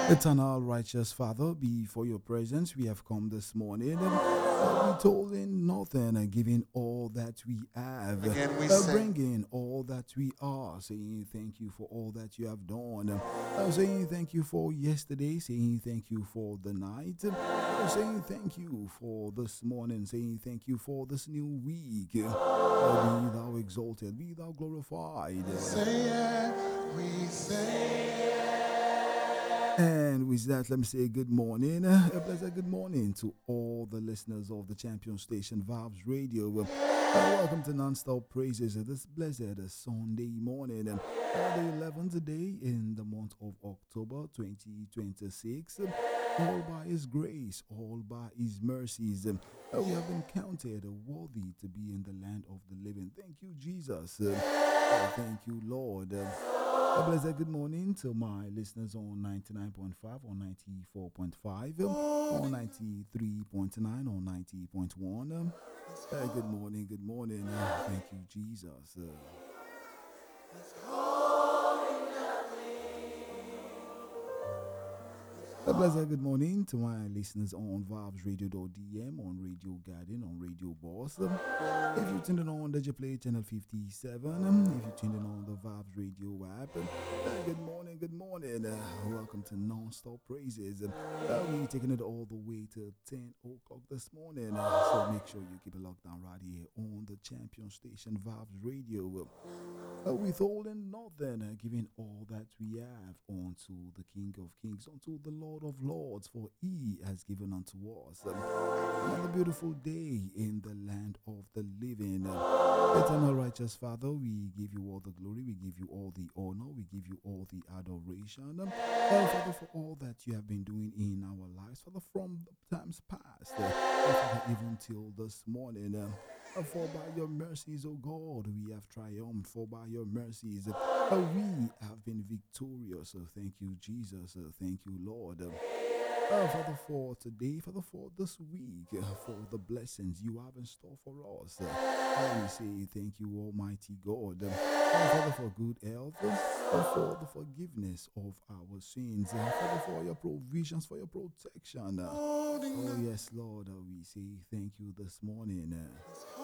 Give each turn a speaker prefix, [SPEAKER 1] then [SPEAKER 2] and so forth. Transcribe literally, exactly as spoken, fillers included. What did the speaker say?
[SPEAKER 1] Eternal righteous Father, before your presence we have come this morning, uh, withholding nothing, uh, giving all that we have,
[SPEAKER 2] Again we
[SPEAKER 1] uh,
[SPEAKER 2] say,
[SPEAKER 1] bringing all that we are, saying thank you for all that you have done, uh, saying thank you for yesterday, saying thank you for the night, uh, saying thank you for this morning, saying thank you for this new week. Uh, be thou exalted, be thou glorified.
[SPEAKER 2] say it, we say it.
[SPEAKER 1] And with that, let me say good morning. Uh, A blessed good morning to all the listeners of the Champion Station Vibes Radio. Uh, welcome to Non-Stop Praises uh, this blessed uh, Sunday morning, uh, the eleventh day in the month of October twenty twenty-six. Uh, all by His grace, all by His mercies, um, uh, we have been counted uh, worthy to be in the land of the living. Thank you, Jesus. Uh, uh, thank you, Lord. Uh, a blessed good morning to my listeners on ninety-nine point five, on ninety-four point five, um, on ninety-three point nine, on ninety point one. Um, uh, good morning, good morning. Uh, thank you, Jesus. Uh, A blessed good morning to my listeners on vibes radio dot d m, on Radio Garden, on Radio Boss. Um, if you tuned in on Digi Play Channel fifty-seven, um, if you tuned in on the Vibes Radio app, um, uh, good morning, good morning. Uh, welcome to Non-Stop Praises. Um, uh, we're taking it all the way to ten o'clock this morning. Uh, so make sure you keep it locked down right here on the Champion Station Vibes Radio. Uh, withholding nothing, uh, giving all that we have unto the King of Kings, unto the Lord of Lords, for He has given unto us um, another beautiful day in the land of the living. Uh, eternal righteous Father, we give you all the glory, we give you all the honor, we give you all the adoration. Um, uh, Father, for all that you have been doing in our lives, Father, from the times past, uh, Father, even till this morning. Um, uh, For by your mercies, O God, we have triumphed. For by your mercies, uh, we have been victorious. So thank you, Jesus. Uh, thank you, Lord. Uh, uh, Father, for today, Father, for this week, uh, for the blessings you have in store for us. Uh, uh, we say thank you, Almighty God. Uh, uh, Father, for good health, uh, for the forgiveness of our sins, uh, Father, for your provisions, for your protection. Uh, oh, yes, Lord, uh, we say thank you this morning. Uh,